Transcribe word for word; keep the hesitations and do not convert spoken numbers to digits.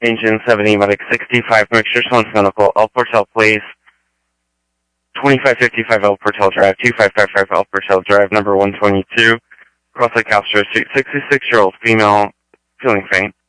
Engine seventy, Medic sixty-five, Mixture Swans Medical, El Portal Place, twenty-five fifty-five El Portal Drive, two five five five El Portal Drive, number one twenty-two, Cross Lake Castro Street, sixty-six-year-old female, feeling faint.